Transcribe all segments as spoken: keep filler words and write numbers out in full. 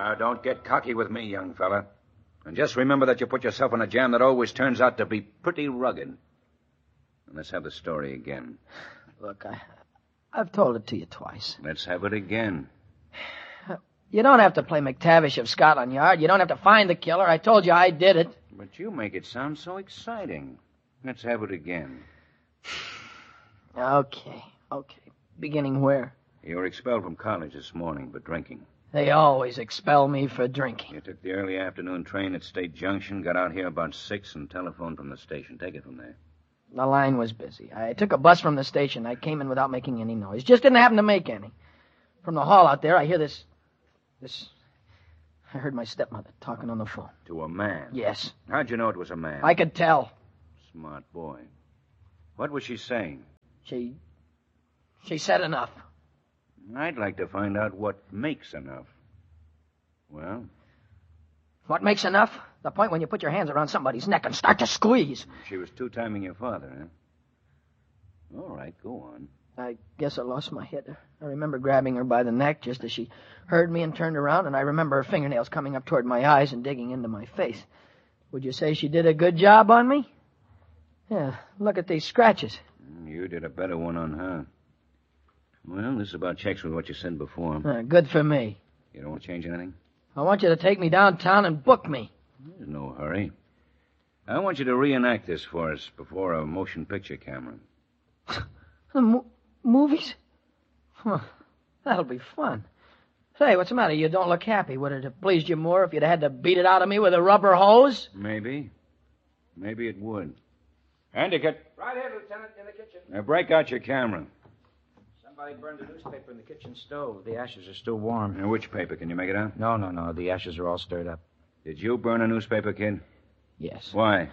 Now, don't get cocky with me, young fella. And just remember that you put yourself in a jam that always turns out to be pretty rugged. And let's have the story again. Look, I, I've told it to you twice. Let's have it again. You don't have to play McTavish of Scotland Yard. You don't have to find the killer. I told you I did it. But you make it sound so exciting. Let's have it again. Okay, okay. Beginning where? You were expelled from college this morning for drinking. They always expel me for drinking. You took the early afternoon train at State Junction, got out here about six, and telephoned from the station. Take it from there. The line was busy. I took a bus from the station. I came in without making any noise. Just didn't happen to make any. From the hall out there, I hear this... This... I heard my stepmother talking on the phone. To a man? Yes. How'd you know it was a man? I could tell. Smart boy. What was she saying? She... She said enough. I'd like to find out what makes enough. Well? What makes enough? The point when you put your hands around somebody's neck and start to squeeze. She was two-timing your father, huh? All right, go on. I guess I lost my head. I remember grabbing her by the neck just as she heard me and turned around, and I remember her fingernails coming up toward my eyes and digging into my face. Would you say she did a good job on me? Yeah, look at these scratches. You did a better one on her. Well, this about checks with what you said before. Uh, good for me. You don't want to change anything? I want you to take me downtown and book me. There's no hurry. I want you to reenact this for us before a motion picture camera. The mo- movies? Huh, that'll be fun. Say, what's the matter? You don't look happy. Would it have pleased you more if you'd had to beat it out of me with a rubber hose? Maybe. Maybe it would. Handicap. Right here, Lieutenant, in the kitchen. Now break out your camera. Somebody burned a newspaper in the kitchen stove. The ashes are still warm. Now, which paper? Can you make it out? No, no, no. The ashes are all stirred up. Did you burn a newspaper, kid? Yes. Why?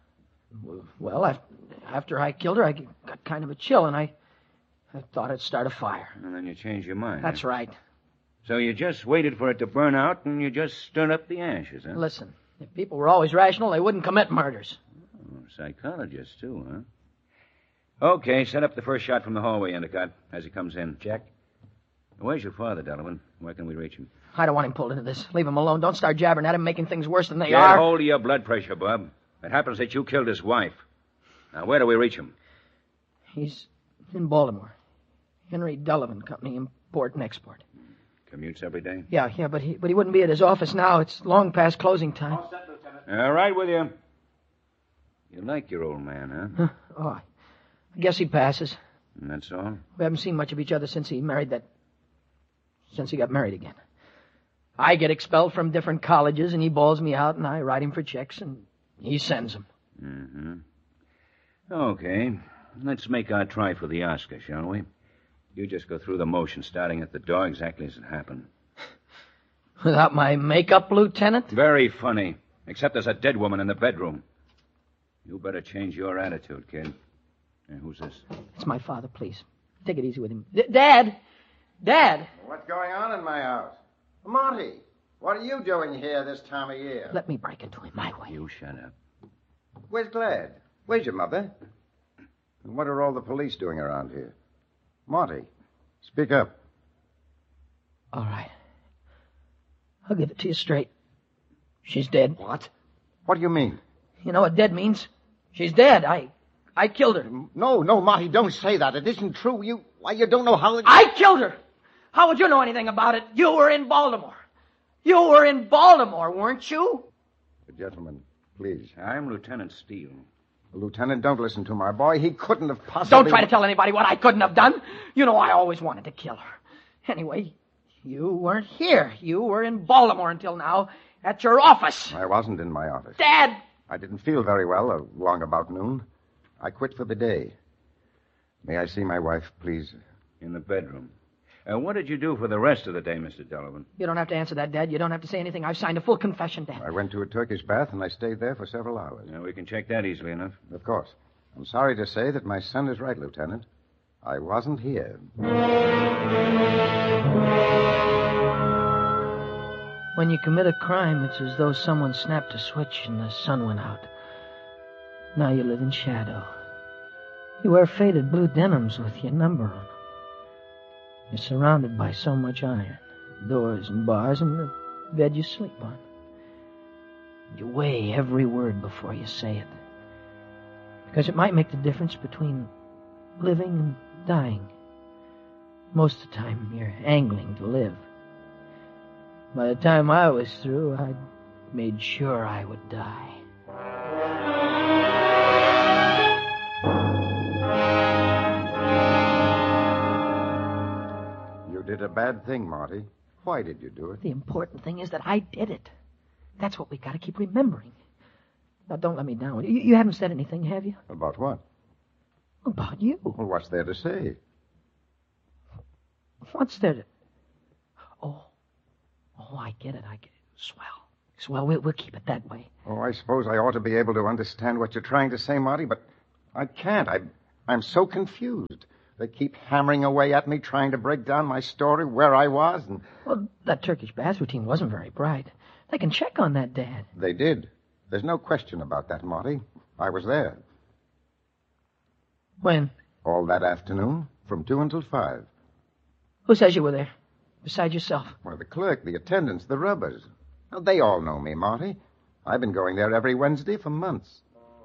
Well, after I killed her, I got kind of a chill, and I, I thought I'd start a fire. And then you changed your mind. That's huh? right. So you just waited for it to burn out, and you just stirred up the ashes, huh? Listen, if people were always rational, they wouldn't commit murders. Oh, psychologists, too, huh? Okay, set up the first shot from the hallway, Endicott, as he comes in. Check. Where's your father, Delavan? Where can we reach him? I don't want him pulled into this. Leave him alone. Don't start jabbering at him, making things worse than they Get are. hold of your blood pressure, Bob. It happens that you killed his wife. Now, where do we reach him? He's in Baltimore. Henry Delavan Company, Import and Export. Commutes every day? Yeah, yeah, but he but he wouldn't be at his office now. It's long past closing time. All set, Lieutenant. All right with you. You like your old man, huh? Huh? Oh, I guess he passes. And that's all? We haven't seen much of each other since he married that... Since he got married again. I get expelled from different colleges, and he bawls me out, and I write him for checks, and he sends them. Mm-hmm. Okay. Let's make our try for the Oscar, shall we? You just go through the motion, starting at the door exactly as it happened. Without my makeup, Lieutenant? Very funny. Except there's a dead woman in the bedroom. You better change your attitude, kid. Hey, who's this? It's my father, please. Take it easy with him. D- Dad! Dad! What's going on in my house? Monty, what are you doing here this time of year? Let me break into him my way. You shut up. Where's Glad? Where's your mother? And what are all the police doing around here? Monty, speak up. All right. I'll give it to you straight. She's dead. What? What do you mean? You know what dead means? She's dead. I... I killed her. No, no, Monty, don't say that. It isn't true. You... Why, you don't know how... It... I killed her! How would you know anything about it? You were in Baltimore. You were in Baltimore, weren't you? Gentlemen, please. I'm Lieutenant Steele. Lieutenant, don't listen to my boy. He couldn't have possibly... Don't try to tell anybody what I couldn't have done. You know I always wanted to kill her. Anyway, you weren't here. You were in Baltimore until now at your office. I wasn't in my office. Dad! I didn't feel very well along about noon. I quit for the day. May I see my wife, please? In the bedroom. And what did you do for the rest of the day, Mister Delavan? You don't have to answer that, Dad. You don't have to say anything. I've signed a full confession, Dad. I went to a Turkish bath, and I stayed there for several hours. Now, we can check that easily enough. Of course. I'm sorry to say that my son is right, Lieutenant. I wasn't here. When you commit a crime, it's as though someone snapped a switch and the sun went out. Now you live in shadow. You wear faded blue denims with your number on them. You're surrounded by so much iron. Doors and bars, and the bed you sleep on. You weigh every word before you say it. Because it might make the difference between living and dying. Most of the time, you're angling to live. By the time I was through, I'd made sure I would die. You did a bad thing, Marty. Why did you do it? The important thing is that I did it. That's what we got to keep remembering. Now, don't let me down. You, you haven't said anything, have you? About what? About you. Well, what's there to say? What's there to... Oh. Oh, I get it, I get it. Swell. Swell, we'll, we'll keep it that way. Oh, I suppose I ought to be able to understand what you're trying to say, Marty, but I can't. I, I'm so confused. They keep hammering away at me, trying to break down my story, where I was, and... Well, that Turkish bath routine wasn't very bright. They can check on that, Dad. They did. There's no question about that, Marty. I was there. When? All that afternoon, from two until five. Who says you were there? Besides yourself? Well, the clerk, the attendants, the rubbers. Well, they all know me, Marty. I've been going there every Wednesday for months.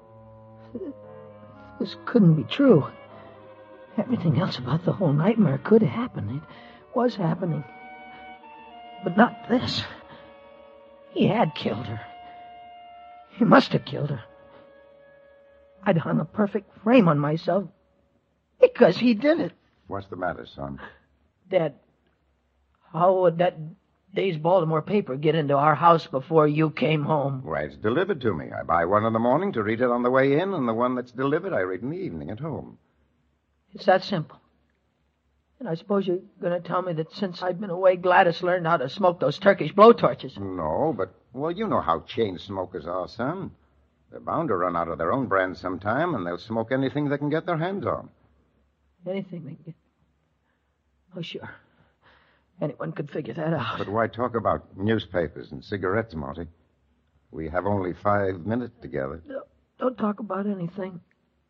This couldn't be true. Everything else about the whole nightmare could happen. It was happening. But not this. He had killed her. He must have killed her. I'd hung a perfect frame on myself because he did it. What's the matter, son? Dad, how would that day's Baltimore paper get into our house before you came home? Why, it's delivered to me. I buy one in the morning to read it on the way in, and the one that's delivered I read in the evening at home. It's that simple. And I suppose you're going to tell me that since I've been away, Gladys learned how to smoke those Turkish blowtorches. No, but, well, you know how chain smokers are, son. They're bound to run out of their own brand sometime, and they'll smoke anything they can get their hands on. Anything they can get. Oh, sure. Anyone could figure that out. But why talk about newspapers and cigarettes, Marty? We have only five minutes together. No, don't talk about anything.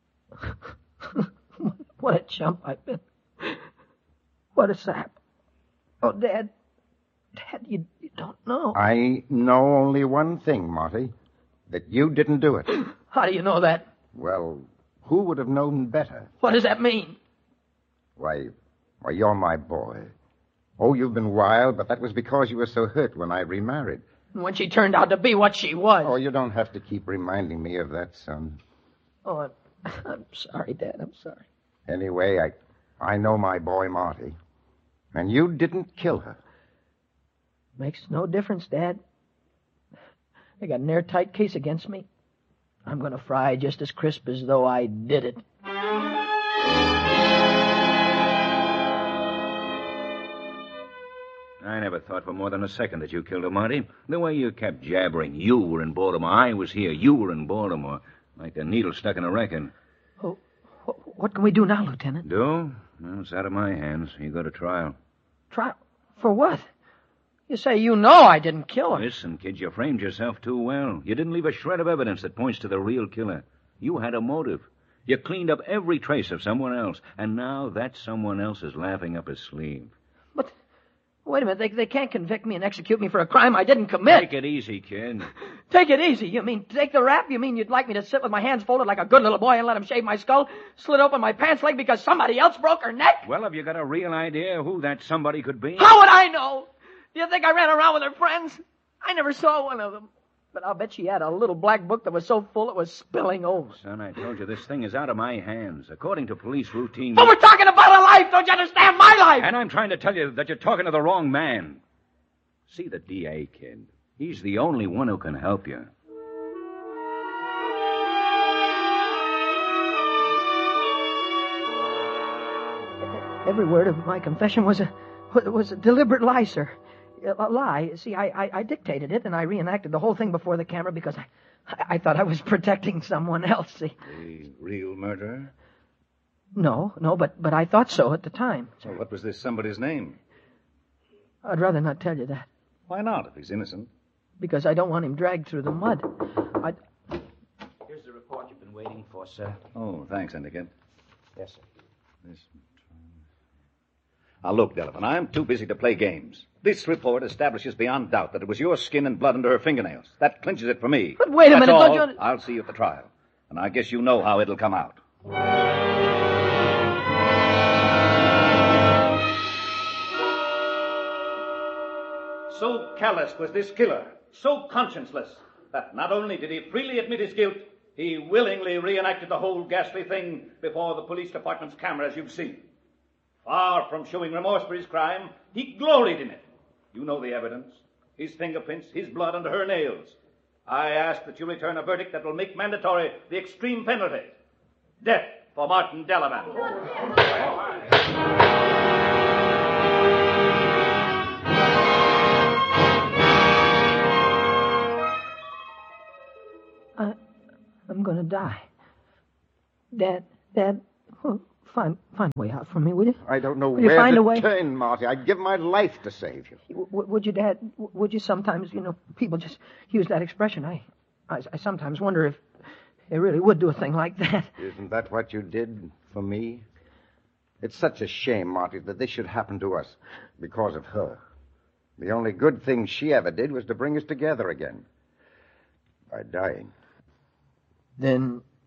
What a chump I've been. What a sap. Oh, Dad. Dad, you, you don't know. I know only one thing, Marty. That you didn't do it. How do you know that? Well, who would have known better? What does that mean? Why, why, you're my boy. Oh, you've been wild, but that was because you were so hurt when I remarried. When she turned out to be what she was. Oh, you don't have to keep reminding me of that, son. Oh, I'm, I'm sorry, Dad. I'm sorry. Anyway, I, I know my boy, Marty. And you didn't kill her. Makes no difference, Dad. They got an airtight case against me. I'm going to fry just as crisp as though I did it. I never thought for more than a second that you killed her, Marty. The way you kept jabbering. You were in Baltimore. I was here. You were in Baltimore. Like a needle stuck in a record. Oh, what can we do now, Lieutenant? Do? Well, it's out of my hands. You go to trial. Trial? For what? You say you know I didn't kill her. Listen, kid, you framed yourself too well. You didn't leave a shred of evidence that points to the real killer. You had a motive. You cleaned up every trace of someone else. And now that someone else is laughing up his sleeve. But, wait a minute. They, they can't convict me and execute me for a crime I didn't commit. Take it easy, kid. Take it easy? You mean take the rap? You mean you'd like me to sit with my hands folded like a good little boy and let him shave my skull, slit open my pants leg because somebody else broke her neck? Well, have you got a real idea who that somebody could be? How would I know? Do you think I ran around with her friends? I never saw one of them. But I'll bet she had a little black book that was so full it was spilling over. Son, I told you this thing is out of my hands. According to police routine... But we're talking about a life! Don't you understand? My life! And I'm trying to tell you that you're talking to the wrong man. See the D A, kid. He's the only one who can help you. Every word of my confession was a was a deliberate lie, sir. A lie. See, I, I, I dictated it, and I reenacted the whole thing before the camera because I, I thought I was protecting someone else, see. The real murderer? No, no, but, but I thought so at the time. So what was this somebody's name? I'd rather not tell you that. Why not, if he's innocent? Because I don't want him dragged through the mud. I'd... Here's the report you've been waiting for, sir. Oh, thanks, Endicott. Yes, sir. This... Now, look, Delavan, I'm too busy to play games. This report establishes beyond doubt that it was your skin and blood under her fingernails. That clinches it for me. But wait a That's minute, all. don't you... under- I'll see you at the trial. And I guess you know how it'll come out. So callous was this killer, so conscienceless, that not only did he freely admit his guilt, he willingly reenacted the whole ghastly thing before the police department's cameras you've seen. Far from showing remorse for his crime, he gloried in it. You know the evidence. His fingerprints, his blood under her nails. I ask that you return a verdict that will make mandatory the extreme penalty. Death for Martin Delavan. I, I'm going to die. Dad, Dad, oh, find find a way out for me, will you? I don't know Will you where find to a way? turn, Marty. I'd give my life to save you. W- w- would you, Dad? W- would you sometimes, you know, people just use that expression. I, I, I sometimes wonder if they really would do a thing like that. Isn't that what you did for me? It's such a shame, Marty, that this should happen to us because of her. The only good thing she ever did was to bring us together again. By dying. Then